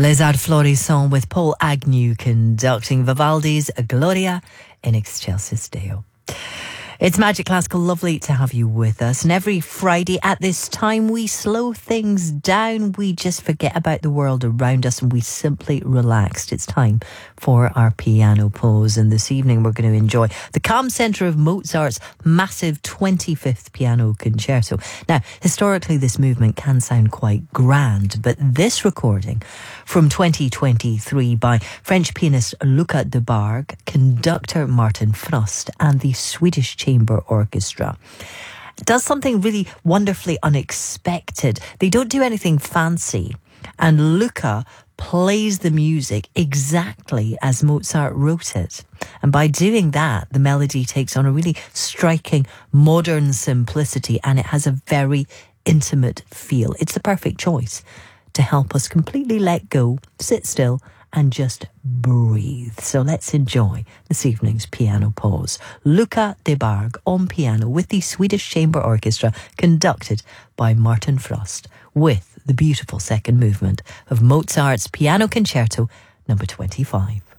Les Arts Florissant with Paul Agnew conducting Vivaldi's Gloria in Excelsis Deo. It's Magic Classical, lovely to have you with us. And every Friday at this time, we slow things down. We just forget about the world around us and we simply relax. It's time for our piano pause. And this evening, we're going to enjoy the calm centre of Mozart's massive 25th piano concerto. Now, historically, this movement can sound quite grand, but this recording from 2023 by French pianist Luca de Barg, conductor Martin Frost, and the Swedish Chamber Orchestra does something really wonderfully unexpected. They don't do anything fancy, and Luca plays the music exactly as Mozart wrote it. And by doing that, the melody takes on a really striking modern simplicity, and it has a very intimate feel. It's the perfect choice to help us completely let go, sit still, and just breathe. So let's enjoy this evening's piano pause. Luca de Barg on piano with the Swedish Chamber Orchestra, conducted by Martin Frost, with the beautiful second movement of Mozart's Piano Concerto number 25.